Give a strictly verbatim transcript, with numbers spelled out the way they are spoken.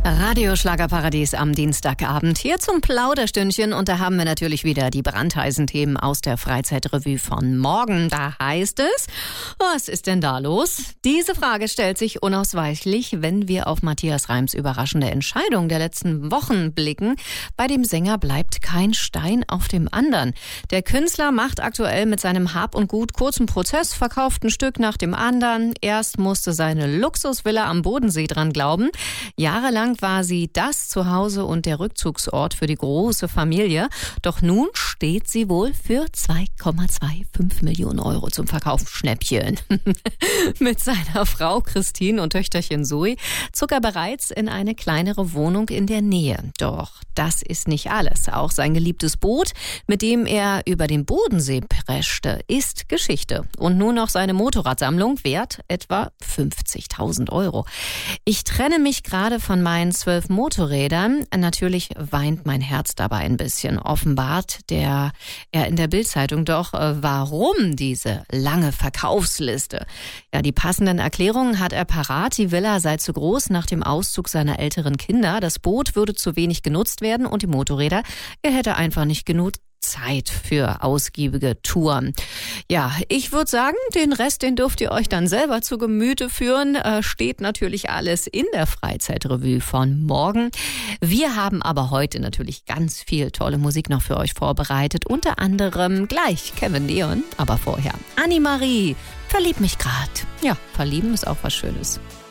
Radio Schlagerparadies am Dienstagabend hier zum Plauderstündchen und da haben wir natürlich wieder die brandheißen Themen aus der Freizeitrevue von morgen. Da heißt es, was ist denn da los? Diese Frage stellt sich unausweichlich, wenn wir auf Matthias Reims überraschende Entscheidung der letzten Wochen blicken. Bei dem Sänger bleibt kein Stein auf dem anderen. Der Künstler macht aktuell mit seinem Hab und Gut kurzen Prozess, verkauft ein Stück nach dem anderen. Erst musste seine Luxusvilla am Bodensee dran glauben. Jahrelang war sie das Zuhause und der Rückzugsort für die große Familie. Doch nun steht sie wohl für zwei Komma fünfundzwanzig Millionen Euro zum Verkauf. Schnäppchen. Mit seiner Frau Christine und Töchterchen Zoe zog er bereits in eine kleinere Wohnung in der Nähe. Doch das ist nicht alles. Auch sein geliebtes Boot, mit dem er über den Bodensee preschte, ist Geschichte. Und nun noch seine Motorradsammlung, wert etwa fünfzigtausend Euro. Ich trenne mich gerade von meinen zwölf Motorrädern. Natürlich weint mein Herz dabei ein bisschen. Offenbart der, er in der Bild-Zeitung doch, äh, warum diese lange Verkaufsliste. Ja, die passenden Erklärungen hat er parat. Die Villa sei zu groß nach dem Auszug seiner älteren Kinder. Das Boot würde zu wenig genutzt werden und die Motorräder, er hätte einfach nicht genug Zeit für ausgiebige Touren. Ja, ich würde sagen, den Rest, den dürft ihr euch dann selber zu Gemüte führen. Äh, steht natürlich alles in der Freizeitrevue von morgen. Wir haben aber heute natürlich ganz viel tolle Musik noch für euch vorbereitet. Unter anderem gleich Kevin Leon, aber vorher Annemarie. Verlieb mich grad. Ja, verlieben ist auch was Schönes.